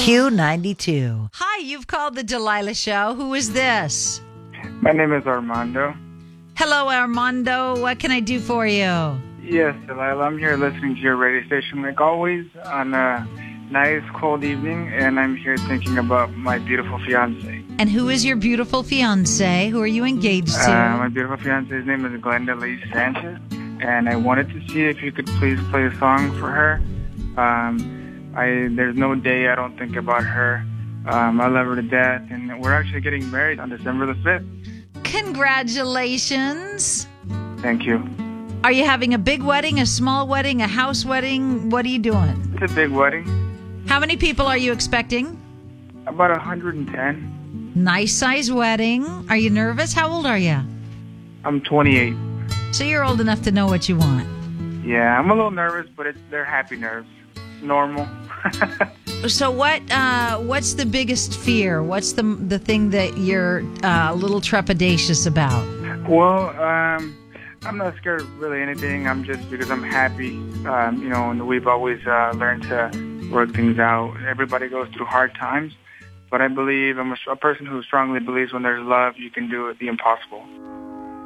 Q92. Hi, you've called the Delilah Show. Who is this? My name is Armando. Hello, Armando. What can I do for you? Yes, Delilah, I'm here listening to your radio station like always on a nice cold evening, and I'm here thinking about my beautiful fiance. And who is your beautiful fiance? Who are you engaged to? My beautiful fiance's name is Glenda Lee Sanchez, and I wanted to see if you could please play a song for her. There's no day I don't think about her. I love her to death, and we're actually getting married on December the 5th. Congratulations. Thank you. Are you having a big wedding, a small wedding, a house wedding? What are you doing? It's a big wedding. How many people are you expecting? About 110. Nice size wedding. Are you nervous? How old are you? I'm 28. So you're old enough to know what you want. Yeah, I'm a little nervous, but they're happy nerves. Normal. So what's the biggest fear? What's the thing that you're a little trepidatious about? Well, I'm not scared of really anything. I'm just because I'm happy. And we've always learned to work things out. Everybody goes through hard times, but I believe I'm a person who strongly believes when there's love, you can do the impossible.